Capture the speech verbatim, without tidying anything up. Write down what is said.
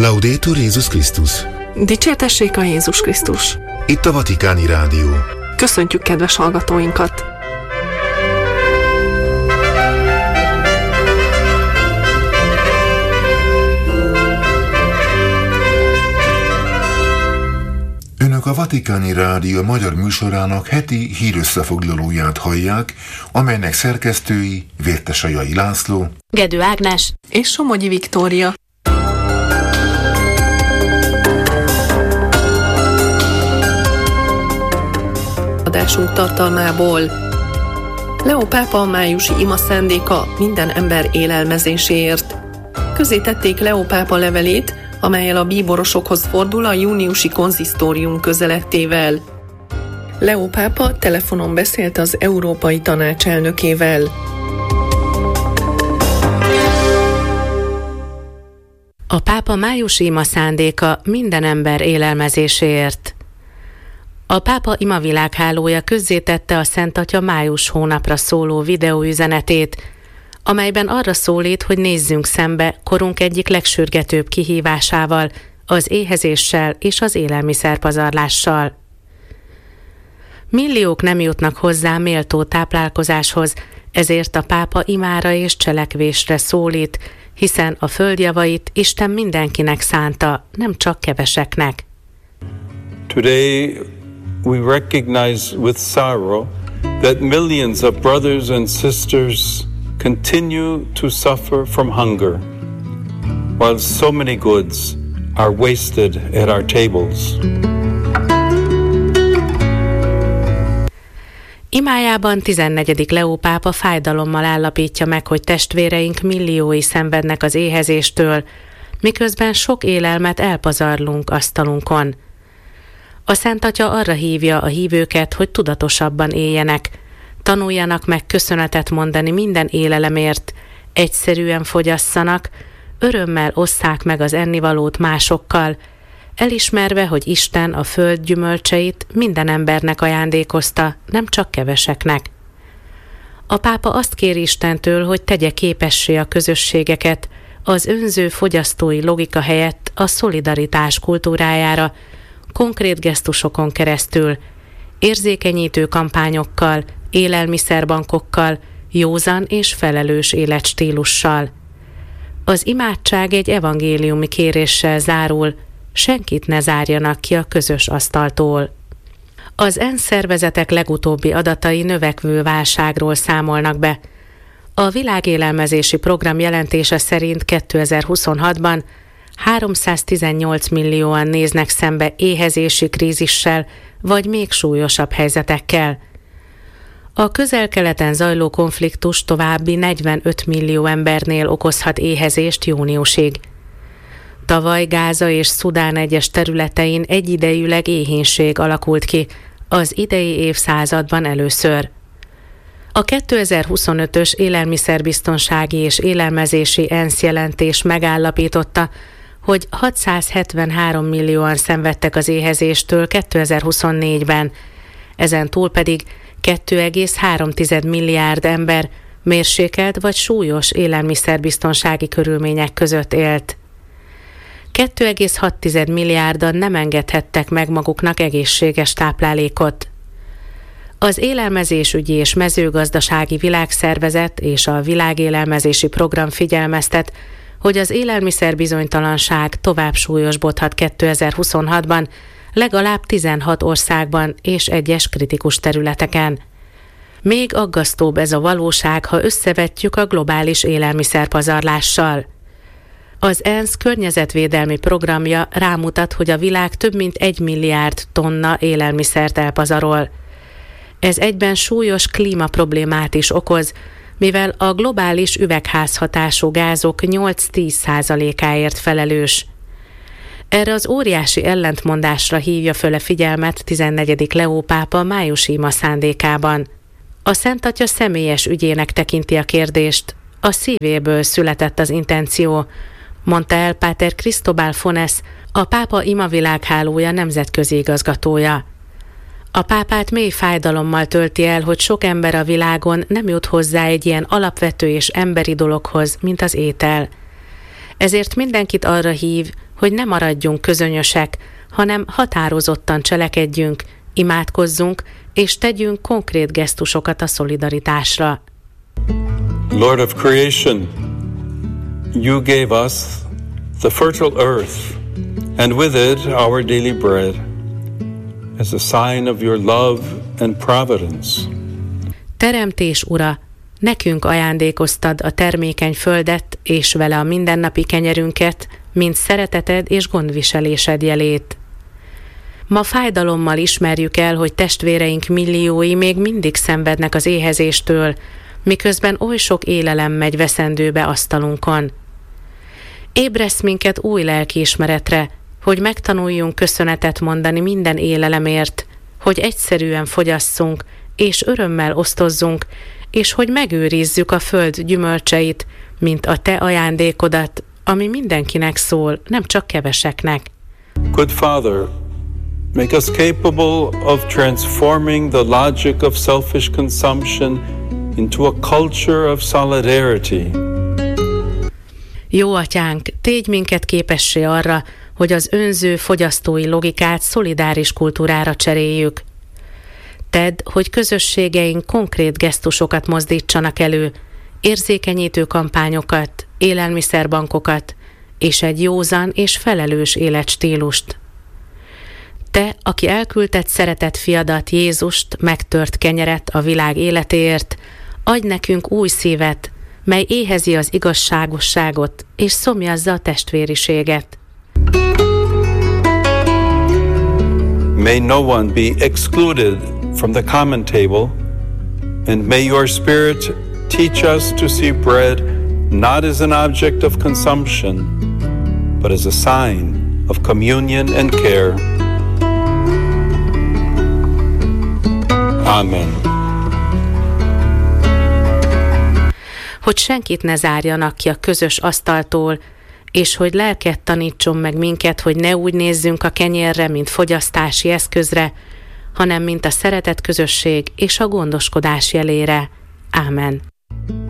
Laudetur Jézus Krisztus! Dicsértessék a Jézus Krisztus! Itt a Vatikáni Rádió. Köszöntjük kedves hallgatóinkat! Önök a Vatikáni Rádió magyar műsorának heti hírösszefoglalóját hallják, amelynek szerkesztői Vértesajai László, Gedő Ágnes és Somogyi Viktória. Adásunk tartalmából: Leó pápa a májusi ima szándéka minden ember élelmezéséért. Közzétették Leó pápa levelét, amellyel a bíborosokhoz fordul a júniusi konzisztórium közelettével. Leó pápa telefonon beszélt az Európai Tanács elnökével. A pápa májusi ima szándéka minden ember élelmezéséért. A pápa ima világhálója közzétette a Szent Atya május hónapra szóló videóüzenetét, amelyben arra szólít, hogy nézzünk szembe korunk egyik legsürgetőbb kihívásával, az éhezéssel és az élelmiszerpazarlással. Milliók nem jutnak hozzá méltó táplálkozáshoz, ezért a pápa imára és cselekvésre szólít, hiszen a földjavait Isten mindenkinek szánta, nem csak keveseknek. Today we recognize with sorrow that millions of brothers and sisters continue to suffer from hunger, while so many goods are wasted at our tables. Imájában tizennegyedik Leó pápa fájdalommal állapítja meg, hogy testvéreink milliói szenvednek az éhezéstől, miközben sok élelmet elpazarlunk asztalunkon. A Szent Atya arra hívja a hívőket, hogy tudatosabban éljenek, tanuljanak meg köszönetet mondani minden élelemért, egyszerűen fogyasszanak, örömmel osszák meg az ennivalót másokkal, elismerve, hogy Isten a föld gyümölcseit minden embernek ajándékozta, nem csak keveseknek. A pápa azt kéri Istentől, hogy tegye képessé a közösségeket az önző fogyasztói logika helyett a szolidaritás kultúrájára, konkrét gesztusokon keresztül, érzékenyítő kampányokkal, élelmiszerbankokkal, józan és felelős életstílussal. Az imádság egy evangéliumi kéréssel zárul, senkit ne zárjanak ki a közös asztaltól. Az ENSZ szervezetek legutóbbi adatai növekvő válságról számolnak be. A világélelmezési program jelentése szerint kétezer-huszonhatban háromszáztizennyolc millióan néznek szembe éhezési krízissel vagy még súlyosabb helyzetekkel. A Közel-Keleten zajló konfliktus további negyvenöt millió embernél okozhat éhezést júniusig. Tavaly Gáza és Szudán egyes területein egyidejűleg éhínség alakult ki, az idei évszázadban először. A kétezer-huszonötös élelmiszerbiztonsági és élelmezési ENSZ jelentés megállapította, hogy hatszázhetvenhárom millióan szenvedtek az éhezéstől kétezer-huszonnégyben, ezen túl pedig két egész három milliárd ember mérsékelt vagy súlyos élelmiszerbiztonsági körülmények között élt. két egész hat milliárdan nem engedhettek meg maguknak egészséges táplálékot. Az Élelmezésügyi és Mezőgazdasági Világszervezet és a Világélelmezési Program figyelmeztet, hogy az élelmiszerbizonytalanság tovább súlyosbodhat kétezer-huszonhatban, legalább tizenhat országban és egyes kritikus területeken. Még aggasztóbb ez a valóság, ha összevetjük a globális élelmiszerpazarlással. Az ENSZ környezetvédelmi programja rámutat, hogy a világ több mint egy milliárd tonna élelmiszert elpazarol. Ez egyben súlyos klímaproblémát is okoz, mivel a globális üvegházhatású gázok nyolc-tíz százalékáért felelős. Erre az óriási ellentmondásra hívja föl a figyelmet tizennegyedik Leó pápa májusi ima szándékában. A Szent Atya személyes ügyének tekinti a kérdést, a szívéből született az intenció, mondta el Páter Cristobal Fones, a pápa ima világhálója nemzetközi igazgatója. A pápát mély fájdalommal tölti el, hogy sok ember a világon nem jut hozzá egy ilyen alapvető és emberi dologhoz, mint az étel. Ezért mindenkit arra hív, hogy ne maradjunk közönyösek, hanem határozottan cselekedjünk, imádkozzunk, és tegyünk konkrét gesztusokat a szolidaritásra. Lord of creation, you gave us the fertile earth, and with it our daily bread, as a sign of your love and providence. Teremtés Ura, nekünk ajándékoztad a termékeny földet, és vele a mindennapi kenyerünket, mint szereteted és gondviselésed jelét. Ma fájdalommal ismerjük el, hogy testvéreink milliói még mindig szenvednek az éhezéstől, miközben oly sok élelem megy veszendőbe asztalunkon. Ébresz minket új lelkiismeretre, hogy megtanuljunk köszönetet mondani minden élelemért, hogy egyszerűen fogyasszunk, és örömmel osztozzunk, és hogy megőrizzük a föld gyümölcseit, mint a te ajándékodat, ami mindenkinek szól, nem csak keveseknek. Good Father, make us capable of transforming the logic of selfish consumption into a culture of solidarity. Jó Atyánk, tégy minket képessé arra, hogy az önző fogyasztói logikát szolidáris kultúrára cseréljük. Tedd, hogy közösségeink konkrét gesztusokat mozdítsanak elő, érzékenyítő kampányokat, élelmiszerbankokat és egy józan és felelős életstílust. Te, aki elküldted szeretett fiadat, Jézust, megtört kenyeret a világ életéért, adj nekünk új szívet, mely éhezi az igazságosságot és szomjazza a testvériséget. May no one be excluded from the common table, and may your Spirit teach us to see bread not as an object of consumption, but as a sign of communion and care. Amen. Hogy senkit ne zárjanak ki a közös asztaltól, és hogy lelket tanítson meg minket, hogy ne úgy nézzünk a kenyérre, mint fogyasztási eszközre, hanem mint a szeretet közösség és a gondoskodás jelére. Ámen.